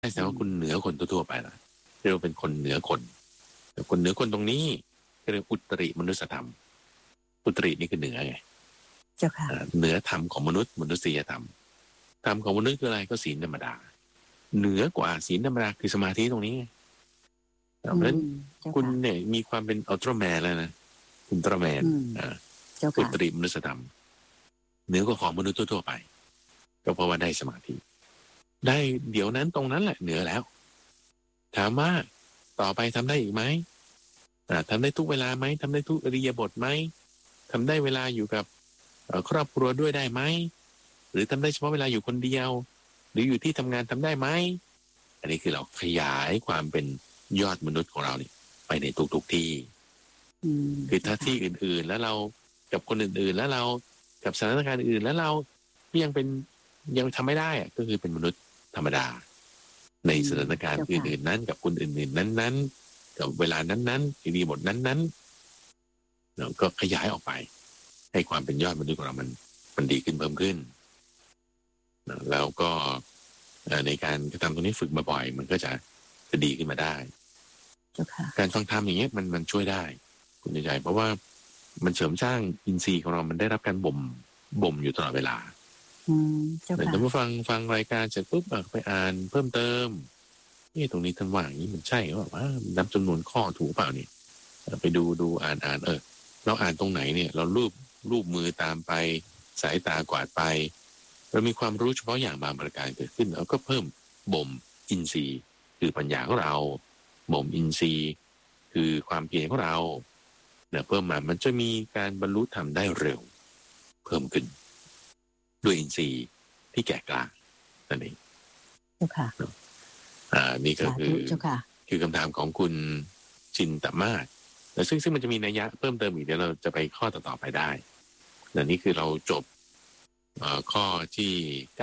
แสดงว่าคุณเหนือคนทั่วๆไปนะเรียกว่าเป็นคนเหนือคนแต่คนเหนือคนตรงนี้เรียกอุตริมนุสธรรมอุตรินี่คือเหนือไงเจ้าค่ะเหนือธรรมของมนุษย์มนุษยธรรมธรรมของมนุษย์คืออะไรก็ศีลธรรมดาเหนือกว่าศีลธรรมดาคือสมาธิตรงนี้เพราะฉะนั้นคุณเนี่ยมีความเป็นอัลตร้าแมนแล้วนะอุลตร้าแมนอุตริมนุสธรรมเหนือกว่าของมนุษย์ทั่วๆไปก็เพราะว่าได้สมาธิได้เดี๋ยวนั้นตรงนั้นแหละเหนือแล้วถามว่าต่อไปทำได้อีกไหมทำได้ทุกเวลาไหมทำได้ทุกอริยบทไหมทำได้เวลาอยู่กับครอบครัวด้วยได้ไหมหรือทำได้เฉพาะเวลาอยู่คนเดียวหรืออยู่ที่ทำงานทำได้ไหมอันนี้คือเราขยายความเป็นยอดมนุษย์ของเราเนี่ยไปในทุกที่คือถ้าที่อื่นๆแล้วเรากับคนอื่นๆแล้วเรากับสถานการณ์อื่นแล้วเรายังทำไม่ได้ก็คือเป็นมนุษย์ธรรมดาในสถานการณ์อื่นๆนั้นกับคนอื่นๆนั้นๆกับเวลานั้นๆอิริยาบถนั้นๆเราก็ขยายออกไปให้ความเป็นยอดมนุษย์ของเรามันดีขึ้นเพิ่มขึ้นแล้วก็ในการกระทำตรงนี้ฝึกบ่อยๆมันก็จะดีขึ้นมาได้การฟังธรรมอย่างเงี้ยมันช่วยได้คุณใจเพราะว่ามันเสริมสร้างอินทรีย์ของเรามันได้รับการบ่มอยู่ตลอดเวลาแต่ถ้ามาฟังรายการเสร็จปุ๊บไปอ่านเพิ่มเติมนี่ตรงนี้ท่านว่าอย่างนี้มันใช่ว่านับจำนวนข้อถูกเปล่านี่ไปดูอ่านเราอ่านตรงไหนเนี่ยเรารูปมือตามไปสายตากวาดไปเรามีความรู้เฉพาะอย่างบางประการเกิดขึ้นแล้วก็เพิ่มบ่มอินทรีย์คือปัญญาของเราบ่มอินทรีย์คือความเพียรของเราเนี่ยเพิ่มมามันจะมีการบรรลุธรรมได้เร็วเพิ่มขึ้นด้วยอินทรีย์ที่แก่กล้านั่นเองเจ้าค่ะนี่ก็คือคำถามของคุณจินตมาศแล้วซึ่งมันจะมีนัยยะเพิ่มเติมอีกเดี๋ยวเราจะไปข้อต่อไปได้แต่นี่คือเราจบข้อที่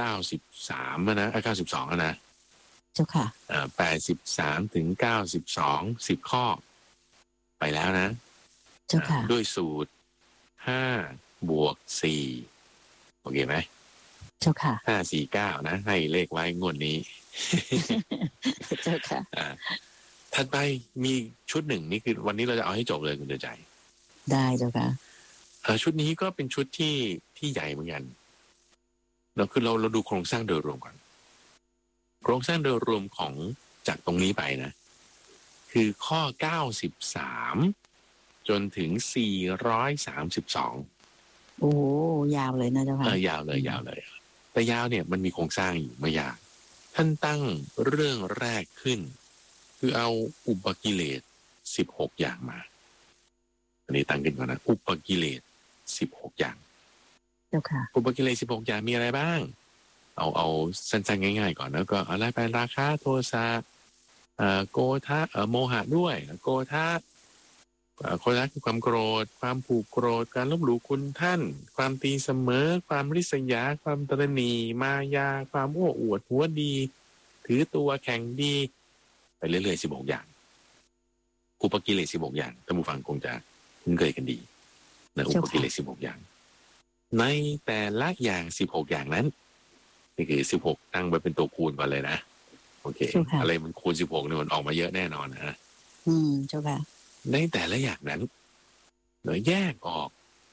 93นะ92นะเจ้าค่ะ 83ถึง92 10ข้อไปแล้วนะเจ้าค่ะด้วยสูตร5 บวก 4โอเคไหมเจ้าค่ะ 549นะให้เลขไว้งวดนี้เจ้าค่ะถัดไปมีชุดหนึ่งนี่คือวันนี้เราจะเอาให้จบเลยคุณเดือใจได้เจ้าค่ะชุดนี้ก็เป็นชุดที่ใหญ่เหมือนกันเราดูโครงสร้างโดยรวมก่อนโครงสร้างโดยรวมของจากตรงนี้ไปนะคือข้อ93จนถึง432โอ้ยาวเลยนะเจ้าค่ะยาวเลยแต่ยาวเนี่ยมันมีโครงสร้างอยู่ไม่ยากท่านตั้งเรื่องแรกขึ้นคือเอาอุปกิเลส16อย่างมาอันนี้ตั้งขึ้นก่อนนะอุปกิเลส16อย่างเจ้าค่ะอุปกิเลส16อย่างมีอะไรบ้างเอาสั้นๆง่ายๆก่อนแล้วก็อะไรไปราคะโทสะโกฏะโมหะด้วยโกฏะคือความโกรธความผูกโกรธการลบหลู่คุณท่านความตีเสมอความริษยาความตระหนี่มายาความโอ้อวดหัวดีถือตัวแข่งดีไปเรื่อยๆ16อย่างอุปกิเลส16อย่างท่านผู้ฟังคงจะคุ้นเคยกันดีนะอุปกิเลส16อย่างในแต่ละอย่าง16อย่างนั้นนี่คือ16ตั้งไว้เป็นตัวคูณก่อนเลยนะโอเคอะไรมันคูณ16เนี่ยมันออกมาเยอะแน่นอนนะเจ้าค่ะในแต่ละอย่างนั้นเราแยกออก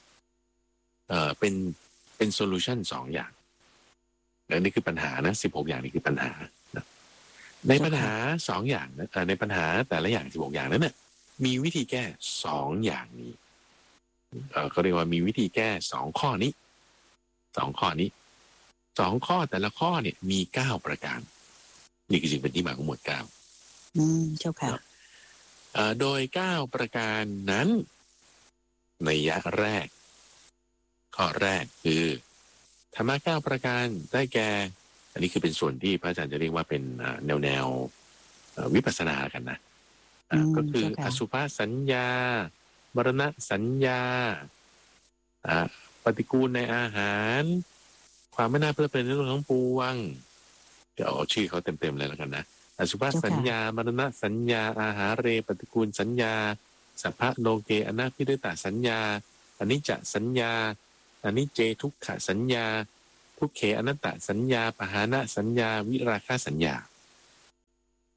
เป็นโซลูชัน2อย่างและนี่คือปัญหานะ16อย่างนี้คือปัญหาในปัญหา2อย่างนะในปัญหาแต่ละอย่าง16อย่างนั้นเนี่ยมีวิธีแก้2อย่างนี้เขาเรียกว่ามีวิธีแก้2ข้อนี้2ข้อนี้2ข้อแต่ละข้อเนี่ยมี9ประการนี่คือสิ่งเป็นที่มาของหมวด9 เจ้าค่ะโดย9ประการนั้นในยะแรกข้อแรกคือธรรมะ9ประการได้แก่อันนี้คือเป็นส่วนที่พระอาจารย์จะเรียกว่าเป็นแนววิปัสสนากันนะก็คืออสุภสัญญามรณะสัญญาปฏิกูลในอาหารความไม่น่าเพลิดเพลินในเรื่องของปวงจะเอาชื่อเขาเต็มๆเลยแล้วกันนะอสุภสัญญามรณะสัญญาอาหารเรปฏิกูลสัญญาสัพพะโลเกอนาภิริตสัญญาอนิจจสัญญาอนิจเจทุกขสัญญาทุกเขอนัตตสัญญาปหานะสัญญาวิราคะสัญญา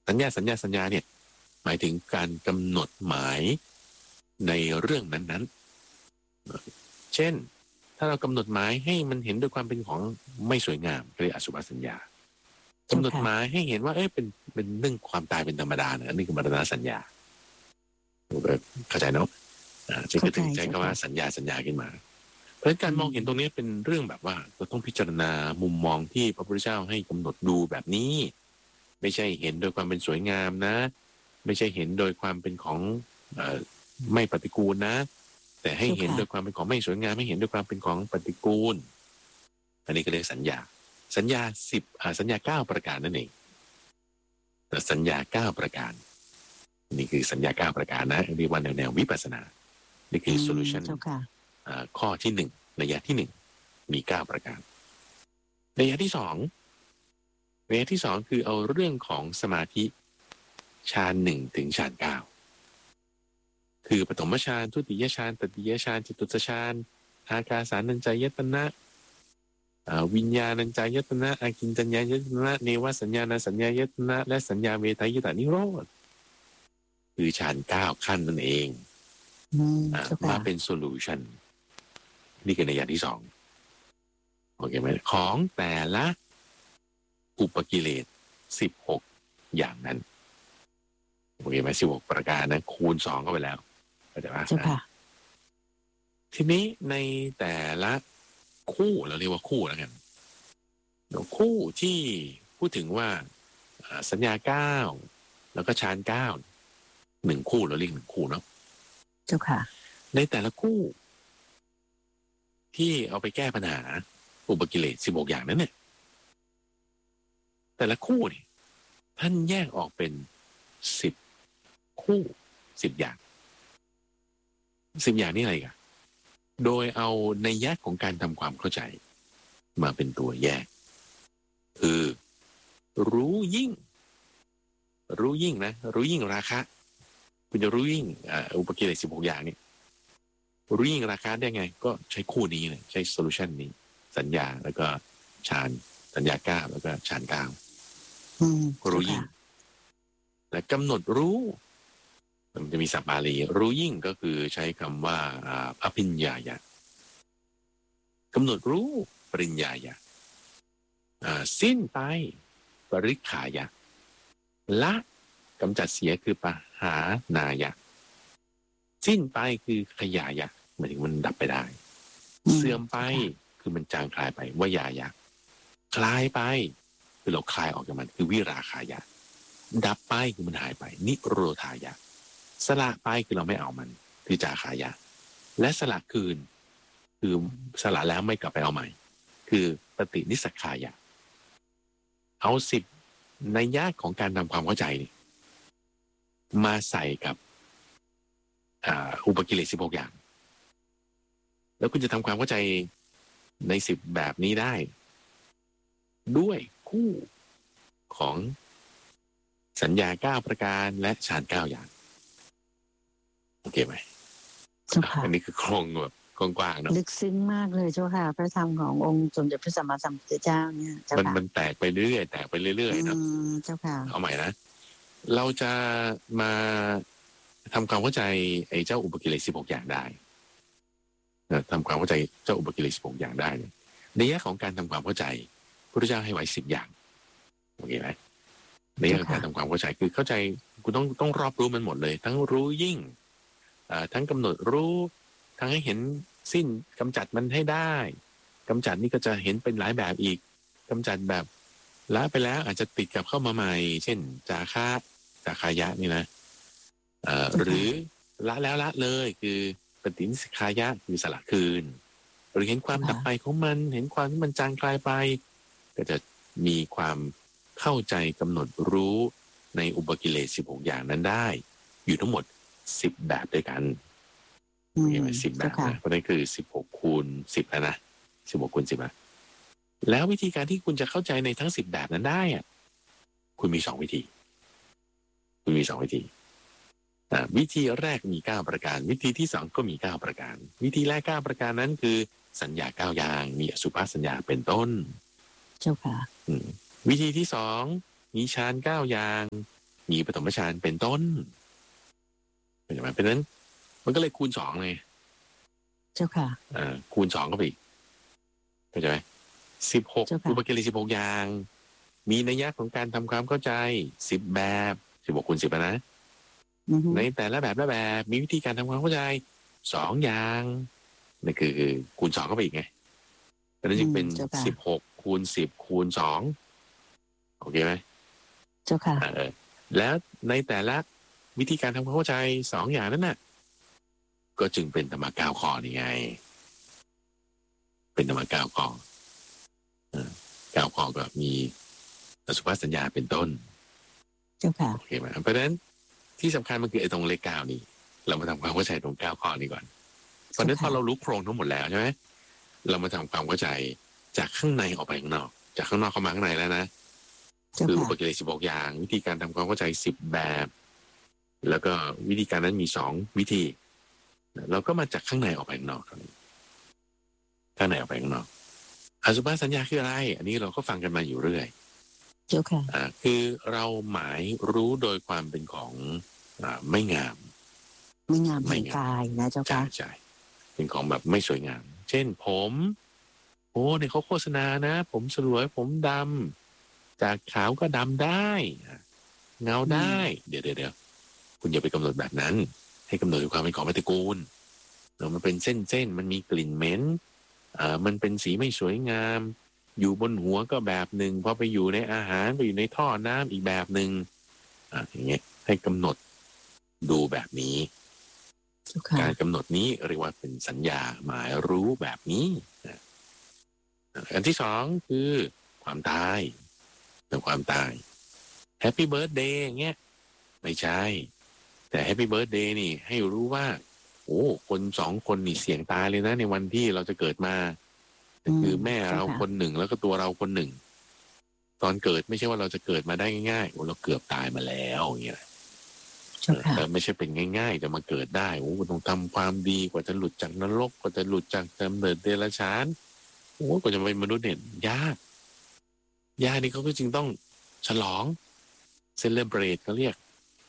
สัญญาเนี่ยหมายถึงการกำหนดหมายในเรื่องนั้นๆเช่นถ้าเรากำหนดหมายให้มันเห็นด้วยความเป็นของไม่สวยงามเรียกอสุภสัญญากำหนดหมายให้เห็นว่าเป็นเรื่องความตายเป็นธรรมดาเนี่ยนี่คือมรณสัญญาเข้าใจเนาะจึงถึงใช้คำว่าสัญญาขึ้นมาเพราะฉะนั้นการมองเห็นตรงนี้เป็นเรื่องแบบว่าเราต้องพิจารณามุมมองที่พระพุทธเจ้าให้กำหนดดูแบบนี้ไม่ใช่เห็นโดยความเป็นสวยงามนะไม่ใช่เห็นโดยความเป็นของไม่ปฏิกูลนะแต่ให้เห็นโดยความเป็นของไม่สวยงามไม่เห็นโดยความเป็นของปฏิกูลอันนี้ก็เรียกสัญญาสัญญา9ประการนั่นเองสัญญา9ประการนี่คือสัญญา9ประการนะเรียกว่าแนววิปัสสนานี่คือ solution ข้อที่1นัยยะที่1มี9ประการนัยยะที่2คือเอาเรื่องของสมาธิฌาน1ถึงฌาน9คือปฐมฌานทุติยฌานตติยฌานจตุตฌานอากาสานัญจายตนะวิญญาณัญจายตนะอากินจัญญายตนะเนวสัญญาณสัญญายตนะและสัญญาเวทายตานิโรธคือฌาน9ขั้นนั่นเองมาเป็นโซลูชันนี่คือนัยยะที่2โอเคไหมของแต่ละอุปกิเลส16อย่างนั้นโอเคไหม16ประการนะคูณ2เข้าไปแล้วเข้าใจไหมทีนี้ในแต่ละคู่เราเรียกว่าคู่แล้วกันคู่ที่พูดถึงว่าสัญญา9แล้วก็ฌาน9 1คู่เราเรียก1คู่เนาะเจ้าค่ะในแต่ละคู่ที่เอาไปแก้ปัญหาอุปกิเลส16อย่างนั้นเนี่ยแต่ละคู่นี่ท่านแยกออกเป็น10คู่10อย่าง10อย่างนี่อะไรกันโดยเอานัยยะของการทำความเข้าใจมาเป็นตัวแยกคือรู้ยิ่งนะรู้ยิ่งราคะคุณจะรู้ยิ่งอุปกิเลส16อย่างนี่รู้ยิ่งราคาได้ไงก็ใช้คู่นี้เลยใช้โซลูชันนี้สัญญาแล้วก็ฌานสัญญา9แล้วก็ฌาน9รู้ยิ่งและกำหนดรู้มันจะมีศัพท์บาลีรู้ยิ่งก็คือใช้คำว่าอภิญญายะกำหนดรู้ปริญญายะสิ้นไปปริขายะละกำจัดเสียคือปหานายะสิ้นไปคือขยายะหมายถึงมันดับไปได้เสื่อมไปคือมันจางคลายไปวายายะคลายไปคือเราคลายออกจากมันคือวิราคายะดับไปคือมันหายไปนิโรธายะสละไปคือเราไม่เอามันคือจาคายะและสละคืนคือสละแล้วไม่กลับไปเอาใหม่คือปฏินิสสขายะเอา10นัยยะของการทำความเข้าใจนี่มาใส่กับอุปกิเลส16อย่างแล้วคุณจะทำความเข้าใจใน10แบบนี้ได้ด้วยคู่ของสัญญา9ประการและฌาน9อย่างโอเคไหมอันนี้คือโครงแบบกว้างๆเนาะลึกซึ้งมากเลยเจ้าค่ะพระธรรมขององค์สมเด็จพระสัมมาสัมพุทธเจ้าเนี่ยมันแตกไปเรื่อยๆเนาะเจ้าค่ะเอาใหม่นะเราจะมาทำความเข้าใจไอ้เจ้าอุปกิเลส16อย่างได้ทำความเข้าใจเจ้าอุปกิเลส16อย่างได้ในแง่ของการทำความเข้าใจพระพุทธเจ้าให้ไว้10อย่างโอเคไหมในแง่ของการทำความเข้าใจคือเข้าใจคุณต้องรอบรู้มันหมดเลยทั้งรู้ยิ่งทั้งกำหนดรู้ทั้งให้เห็นสิ้นกำจัดมันให้ได้กำจัดนี่ก็จะเห็นเป็นหลายแบบอีกกำจัดแบบละไปแล้วอาจจะติดกับเข้ามาใหม่เช่นจาคายะนี่นะหรือละแล้วละเลยคือปฏินิสขายะคือสละคืนหรือเห็นความดับไปของมันเห็นความที่มันจางคลายไปก็จะมีความเข้าใจกำหนดรู้ในอุปกิเลส16อย่างนั้นได้อยู่ทั้งหมด10แบบด้วยกันมีไหม10แบบนะเพราะนั่นคือ16คูณ10แล้วนะ16คูณ10นะแล้ววิธีการที่คุณจะเข้าใจในทั้ง10แบบนั้นได้อ่ะคุณมี2วิธีวิธีแรกมี9ประการวิธีที่2ก็มี9ประการวิธีแรก9ประการนั้นคือสัญญา9อย่างมีอสุภสัญญาเป็นต้นเจ้าค่ะวิธีที่2มีฌาน9อย่างมีปฐมฌานเป็นต้นเข้าใจไหมเพราะฉะนั้นมันก็เลยคูณสองเลยเจ้าค่ะคูณสองเข้าไปอีกเข้าใจไหม16อุปกิริ16อย่างมีนัยยะของการทำความเข้าใจ10แบบ16คูณ10นะในแต่ละแบบมีวิธีการทำความเข้าใจ2อย่างนี่คือคูณ2เข้าไปอีกไงเพราะนั้นจึงเป็น16คูณ10คูณ2โอเคไหมเจ้าค่ะแล้วในแต่ละวิธีการทำความเข้าใจ2อย่างนั้นน่ะก็จึงเป็นธรรมะ9ข้อนี่ไงเป็นธรรมะ9ข้อ9ข้อก็มีอสุภสัญญาเป็นต้นเจ้าค่ะโอเคไหมเพราะฉะนั้นที่สำคัญมันคือไอ้ตรงเลข9นี่เรามาทำความเข้าใจตรง9ข้อนี้ก่อนเพราะฉะนั้นพอเรารู้โครงทั้งหมดแล้วใช่ไหมเรามาทำความเข้าใจจากข้างในออกไปข้างนอกจากข้างนอกเข้ามาข้างในแล้วนะคืออุปกิเลส16อย่างวิธีการทำความเข้าใจ10แบบแล้วก็วิธีการนั้นมี2วิธีเราก็มาจากข้างในออกไปข้างนอกข้างในออกไปข้างนอกอสุภสัญญาคืออะไรอันนี้เราก็ฟังกันมาอยู่เรื่อยเจ้าค่ะคือเราหมายรู้โดยความเป็นของไม่งามแห่งกายนะเจ้าค่ะใช่เป็นของแบบไม่สวยงามเช่นผมโอ้เนี่ยเขาโฆษณานะผมสลวยผมดำจากขาวก็ดำได้เงาได้เดี๋ยวคุณอย่าไปกำหนดแบบนั้นให้กำหนดความเป็นของปฏิกูลมันเป็นเส้นมันมีกลิ่นเหม็นมันเป็นสีไม่สวยงามอยู่บนหัวก็แบบหนึ่งพอไปอยู่ในอาหารไปอยู่ในท่อน้ำอีกแบบหนึ่งอย่างเงี้ยให้กำหนดดูแบบนี้การกำหนดนี้เรียกว่าเป็นสัญญาหมายรู้แบบนี้อันที่2คือความตายความตายแฮปปี้เบิร์ธเดย์อย่างเงี้ยไม่ใช่แต่แฮปปี้เบิร์ธเดย์นี่ให้รู้ว่าโอ้คน2คนนี่เสี่ยงตายเลยนะในวันที่เราจะเกิดมาคือแม่เราคนหนึ่งแล้วก็ตัวเราคนหนึ่งตอนเกิดไม่ใช่ว่าเราจะเกิดมาได้ง่ายๆโอ้เราเกือบตายมาแล้วอย่างเงี้ยแต่ไม่ใช่เป็นง่ายๆจะมาเกิดได้โอ้ต้องทำความดีกว่าจะหลุดจากนรกกว่าจะหลุดจากกำเนิดเดรัจฉานโอ้กว่าจะเป็นมนุษย์เนี่ยยากนี่เขาก็จึงต้องฉลองเซเลบรตเขาเรียก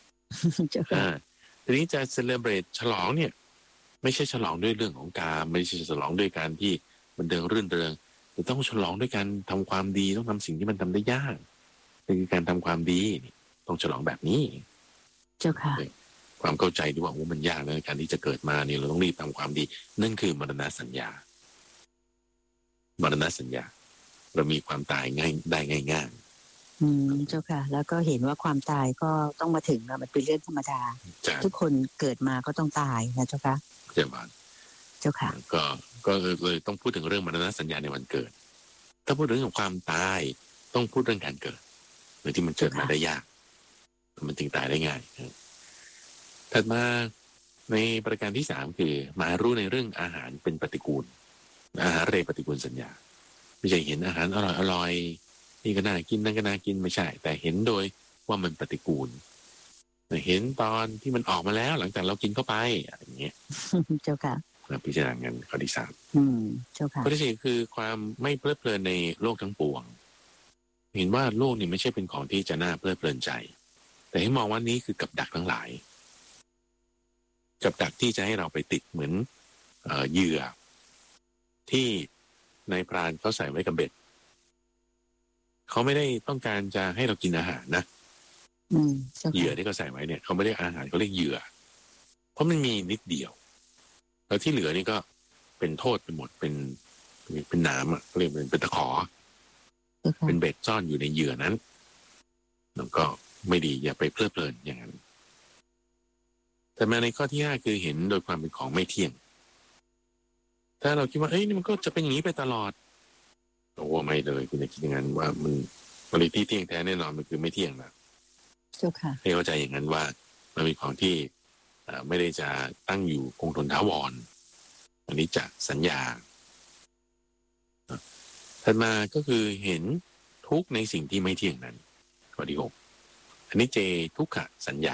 ทีนี้จะเซเลบรตฉลองเนี่ยไม่ใช่ฉลองด้วยเรื่องของการไม่ใช่ฉลองด้วยการที่มันเดินรื่นเริงแต่ต้องฉลองด้วยการทำความดีต้องทำสิ่งที่มันทำได้ยากคือการทำความดีต้องฉลองแบบนี้เจ้าค่ะความเข้าใจที่ว่าโอ้มันยากในการที่จะเกิดมาเนี่ยเราต้องรีบทำความดีนั่นคือมรณสัญญาเรามีความตายง่ายได้ง่ายเจ้าค่ะแล้วก็เห็นว่าความตายก็ต้องมาถึงมันเป็นเรื่องธรรมดาทุกคนเกิดมาก็ต้องตายนะเจ้าค่ะเจ้าบ้านเจ้าค่ะก็เลยต้องพูดถึงเรื่องมรณสัญญาในวันเกิดถ้าพูดถึงความตายต้องพูดเรื่องการเกิดหรือที่มันเกิดมาได้ยากมันจึงตายได้ง่ายถัดมาในประการที่3คือมารู้ในเรื่องอาหารเป็นปฏิกูลอาหารเรปฏิกูลสัญญาไม่ใช่เห็นอาหารอร่อยนี่ก็น่ากินนั่นก็น่ากินไม่ใช่แต่เห็นโดยว่ามันปฏิกูลเห็นตอนที่มันออกมาแล้วหลังจากเรากินเข้าไปอย่างเงี้ยเจ้าค่ะพิจารณาเงินข้อที่เจ้าค่ะข้อที่4คือความไม่เพลิดเพลินในโลกทั้งปวงเห็นว่าโลกนี่ไม่ใช่เป็นของที่จะน่าเพลิดเพลินใจแต่ให้มองว่านี้คือกับดักทั้งหลายกับดักที่จะให้เราไปติดเหมือนเหยื่อที่นายพรานเขาใส่ไว้กับเบ็ดเขาไม่ได้ต้องการจะให้เรากินอาหารนะเหยื่อที่เขาใส่ไว้เนี่ยเขาไม่ได้อาหารเขาเรียกเหยื่อเพราะมันมีนิดเดียวแล้วที่เหลือนี่ก็เป็นโทษไปหมดเป็นน้ำอ่ะเรียกเป็นตะขอเป็นเบ็ดซ่อนอยู่ในเหยื่อนั้นแล้วก็ไม่ดีอย่าไปเพลิดเพลินอย่างนั้นแต่มาในข้อที่5คือเห็นโดยความเป็นของไม่เที่ยงถ้าเราคิดว่านี่มันก็จะเป็นอย่างนี้ไปตลอดโอ้ไม่เลยคุณจะคิดอย่างนั้นว่ามันที่เที่ยงแท้แน่นอนมันคือไม่เที่ยงนะเจ้าค่ะให้เข้าใจอย่างนั้นว่ามันเป็นของที่ไม่ได้จะตั้งอยู่คงทนถาวรอันนี้จะสัญญาถัดมาก็คือเห็นทุกข์ในสิ่งที่ไม่เที่ยงนั้นข้อที่6อันนี้เจทุกขสัญญา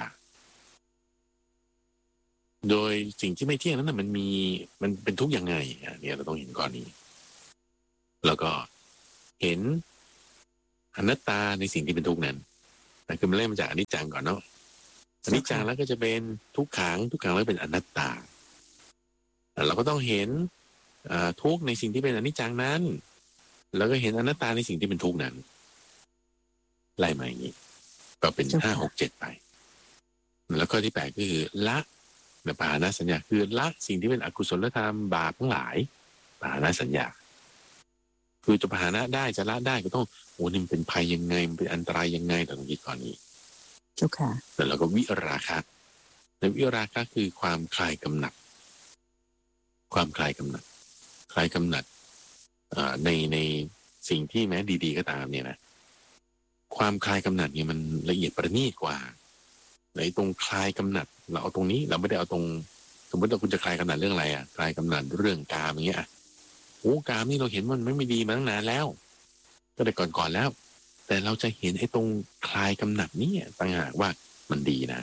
โดยสิ่งที่ไม่เที่ยงนั้นมันเป็นทุกข์ยังไงเนี่ยเราต้องเห็นก่อนนี้แล้วก็เห็นอนัตตาในสิ่งที่เป็นทุกข์นั้นนะคือมันเริ่มมาจากอนิจจังก่อนเนาะอนิจจังแล้วก็จะเป็นทุกขังแล้วเป็นอนัตตาเราก็ต้องเห็นทุกข์ในสิ่งที่เป็นอนิจจังนั้นแล้วก็เห็นอนัตตาในสิ่งที่เป็นทุกข์นั้นไล่มาอย่างนี้ก็เป็น5 6 7ไปแล้วก็ที่8ก็คือละปหานะสัญญาคือละสิ่งที่เป็นอกุศลธรรมบาปทั้งหลายปหานะสัญญาคือจะปหานะได้จะละได้ก็ต้องโอ้นี่มันเป็นภัยยังไงมันเป็นอันตรายยังไงต้องคิดก่อนนี้เจ้าค่ะแล้วก็วิราคะในวิราคะคือความคลายกำหนัดความคลายกำหนัดคลายกำหนัดในสิ่งที่แม้ดีๆก็ตามเนี่ยนะความคลายกำหนัดเนี่ยมันละเอียดประณีตกว่าในตรงคลายกำหนัดเราเอาตรงนี้เราไม่ได้เอาตรงสมมติว่าคุณจะคลายกำหนัดเรื่องอะไรอ่ะคลายกำหนัดเรื่องกามอย่างเงี้ยโอ้กามนี่เราเห็นมันไม่ดีมาตั้งนานแล้วก็ได้ก่อนแล้วแต่เราจะเห็นไอ้ตรงคลายกำหนัดนี่ต่างหากว่ามันดีนะ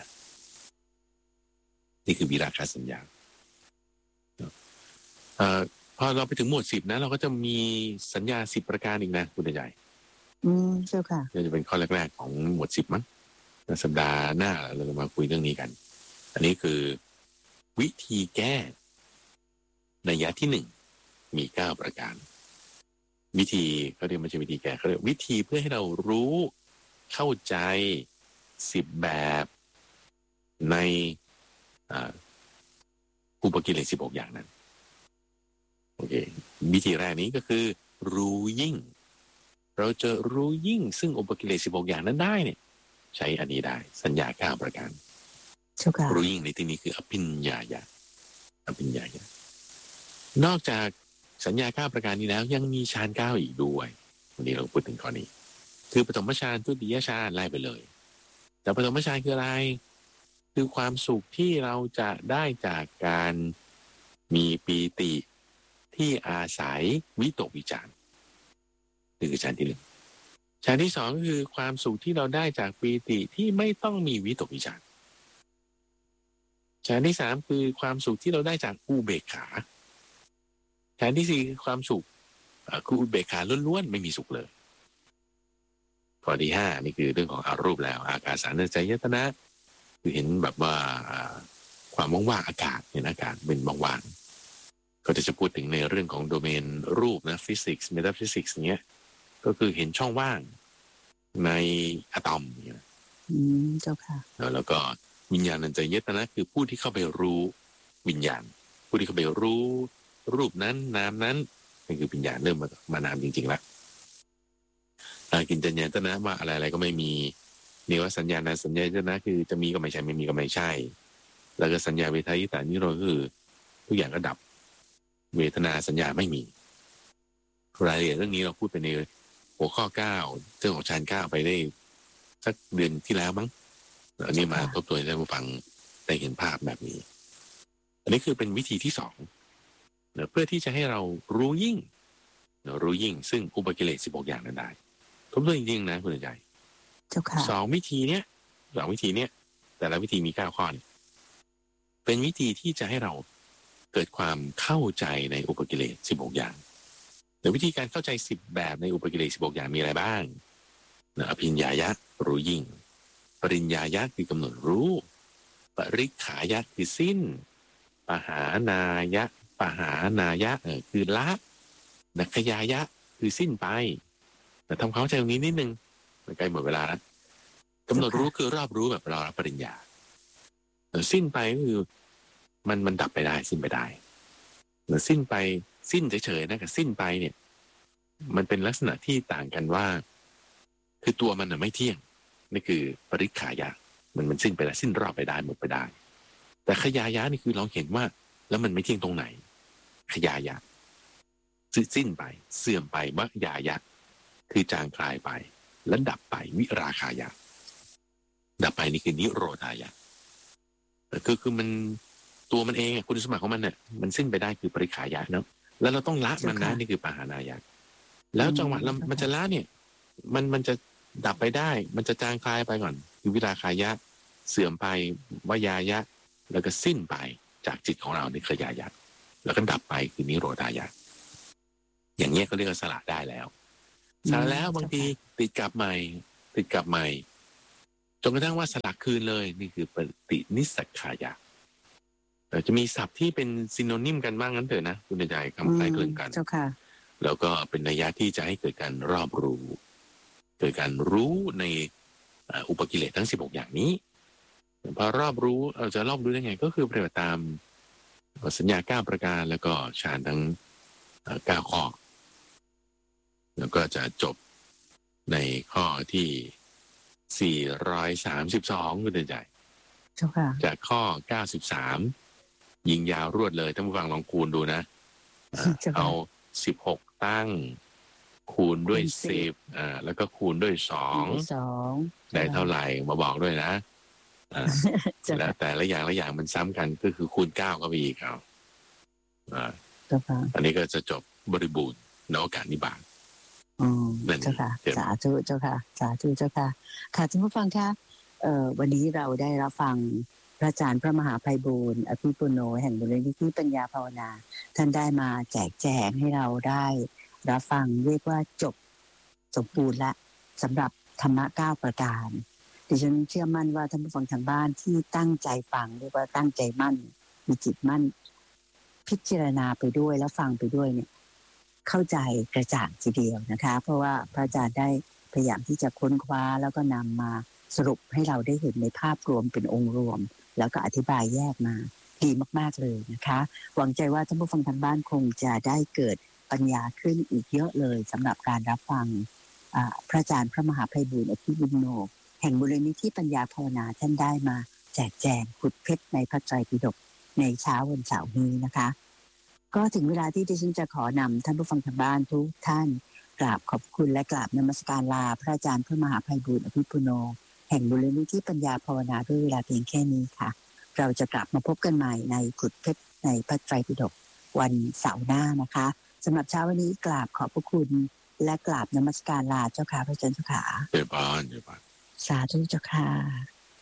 นี่คือวิราคะสัญญาพอเราไปถึงหมวด10นะเราก็จะมีสัญญา10ประการอีกนะคุณใหญ่เจ้าค่ะจะเป็นข้อแรกๆของหมวด10มั้งสัปดาห์หน้าเราจะมาคุยเรื่องนี้กันอันนี้คือวิธีแก้นัยยะที่1มี9ประการวิธีเขาเรียกไม่ใช่วิธีแก้เขาเรียกวิธีเพื่อให้เรารู้เข้าใจ10แบบในอุปกิเลส16อย่างนั้นโอเควิธีแรกนี้ก็คือรู้ยิ่งเราจะรู้ยิ่งซึ่งอุปกิเลส16อย่างนั้นได้เนี่ยใช้อันนี้ได้สัญญา9ประการรู้ยิ่งในที่นี้คืออภิญญายะนอกจากสัญญา9ประการนี้แล้วยังมีฌาน9อีกด้วยวันนี้เราพูดถึงข้อนี้คือปฐมฌานทุติยฌานไล่ไปเลยแต่ปฐมฌานคืออะไรคือความสุขที่เราจะได้จากการมีปีติที่อาศัยวิตกวิจารนี่คือฌานที่1ฌานที่2ก็คือความสุขที่เราได้จากปีติที่ไม่ต้องมีวิตกวิจารฌานที่3คือความสุขที่เราได้จากอุเบกขาฌานที่4คือความสุขคืออุเบกขาล้วนๆไม่มีสุขเลยข้อที่5นี่คือเรื่องของอารูปแล้วอากาสานจายตนะคือเห็นแบบว่าความว่างๆอากาศเห็นอากาศเป็นว่างๆก็จะพูดถึงในเรื่องของโดเมนรูปนะฟิสิกส์เมตาฟิสิกส์เนี้ยก็คือเห็นช่องว่างในอะตอมเนี่ยเจ้าค่ะแล้วก็วิญญาณัญจายตนะคือผู้ที่เข้าไปรู้วิญญาณผู้ที่เข้าไปรู้รูปนั้นนามนั้นนี่คือวิญญาณเริ่มมานามจริงๆแล้วกินจัญญาตนะว่าอะไรๆก็ไม่มีเนวสัญญาณสัญญาตนะคือจะมีก็ไม่ใช่ไม่มีก็ไม่ใช่แล้วก็สัญญาเวทายตานิโรธคือทุกอย่างก็ดับเวทนาสัญญาไม่มีรายละเอียดเรื่องนี้เราพูดไปในหัวข้อ9เรื่องของฌาน9ไปได้สักเดือนที่แล้วมั้งอันนี้มาทบทวนให้ผู้ฟังได้เห็นภาพแบบนี้อันนี้คือเป็นวิธีที่2เพื่อที่จะให้เรารู้ยิ่งซึ่งอุปกิเลส16อย่างนั้นได้ทบทวนจริงๆนะคุณใจ2วิธีเนี้ยแต่ละวิธีมี9ข้อเป็นวิธีที่จะให้เราเกิดความเข้าใจในอุปกิเลส16อย่างแต่วิธีการเข้าใจ10แบบในอุปกิเลส16อย่างมีอะไรบ้างอภิญญายะรู้ยิ่งปริญญายะคือกำหนดรู้ปริขายะคือสิ้นปหานายะคือละนัคยายะคือสิ้นไปแต่ทำความเข้าใจตรงนี้นิดนึงใกล้หมดเวลาแล้วกำหนดรู้คือรอบรู้แบบเรารับปริญญาสิ้นไปก็คือมันดับไปได้สิ้นไปได้สิ้นไปสิ้นเฉยๆนะกับสิ้นไปเนี่ยมันเป็นลักษณะที่ต่างกันว่าคือตัวมันไม่เที่ยงนี่คือปริขายะมันสิ้นไปแล้วสิ้นรอบไปได้หมดไปได้แต่ขยายะนี่คือเราเห็นว่าแล้วมันไม่เที่ยงตรงไหนขยายะสิ้นไปเสื่อมไปมยายะคือจางคลายไปและดับไปวิราคายะดับไปนี่คือนิโรธายะคือมันตัวมันเองคุณสมบัติของมันเนี่ยมันสิ้นไปได้คือปริขายะเนาะแล้วเราต้องละมันนะนี่คือปหานายะแล้วจังหวะมันจะละเนี่ยมันจะดับไปได้มันจะจางคลายไปก่อนคือวิราคายะเสื่อมไปวยายะแล้วก็สิ้นไปจากจิตของเราในขยายะแล้วก็ดับไปคือนิโรธายะอย่างเงี้ยเขาเรียกว่าสละได้แล้วสละแล้วบางทีติดกลับใหม่จนกระทั่งว่าสละคืนเลยนี่คือปฏินิสสักขายะจะมีศัพท์ที่เป็นซิโนนิมกันบ้างงั้นเถอะนะคุณใจคำคล้ายคลึงกันเจ้าค่ะแล้วก็เป็นนัยยะที่จะให้เกิดการรอบรู้เกิดการรู้ในอุปกิเลสทั้ง16อย่างนี้พอรอบรู้เราจะรอบรู้ได้ไงก็คือปฏิบัติตามสัญญา9ประการแล้วก็ฌานทั้ง9ข้อแล้วก็จะจบในข้อที่432คุณใจจากข้อ93ยิงยาวรวดเลยท่านผู้ฟังลองคูณดูนะเอา16ตั้งคูณด้วย10แล้วก็คูณด้วย2ได้เท่าไหร่มาบอกด้วยนะแล้วแต่ละอย่างมันซ้ำกันก็คือคูณ9ก็ไปอีกเอาอันนี้ก็จะจบบริบูรณ์ในโอกาสนิบาตเจ้าค่ะสาธุเจ้าค่ะสาธุเจ้าค่ะค่ะท่านผู้ฟังคะวันนี้เราได้รับฟังพระอาจารย์พระมหาไพบูลย์อภิปุโนแห่งมูลนิธิปัญญาภาวนาท่านได้มาแจกแจงให้เราได้รับฟังเรียกว่าจบสมบูรณ์ละสำหรับธรรมะ9ประการดิฉันเชื่อมั่นว่าท่านผู้ฟังทางบ้านที่ตั้งใจฟังเรียกว่าตั้งใจมั่นมีจิตมั่นพิจารณาไปด้วยแล้วฟังไปด้วยเนี่ยเข้าใจกระจ่างทีเดียวนะคะเพราะว่าพระอาจารย์ได้พยายามที่จะค้นคว้าแล้วก็นำมาสรุปให้เราได้เห็นในภาพรวมเป็นองค์รวมแล้วก็อธิบายแยกมาดีมากๆเลยนะคะหวังใจว่าท่านผู้ฟังทางบ้านคงจะได้เกิดปัญญาขึ้นอีกเยอะเลยสำหรับการรับฟังพระอาจารย์พระมหาไพบูลย์อภิปุโนแห่งมูลนิธิปัญญาภาวนาท่านได้มาแจกแจงขุดเพชรในพระไตรปิฎกในเช้าวันเสาร์นี้นะคะก็ถึงเวลาที่ดิฉันจะขอนำท่านผู้ฟังทางบ้านทุกท่านกราบขอบคุณและกราบนมัสการลาพระอาจารย์พระมหาไพบูลย์อภิปุโนแห่งมูลนิธิปัญญาภาวนาด้วยเวลาเพียงแค่นี้ค่ะเราจะกลับมาพบกันใหม่ในขุดเพชรในพระไตรปิฎกวันเสาร์หน้านะคะสำหรับเช้าวันนี้กราบขอบพระคุณและกราบนมัสการลาเจ้าค่ะพระอาจารย์เจ้าค่ะเจ้าบ้านสาธุเจ้าค่ะ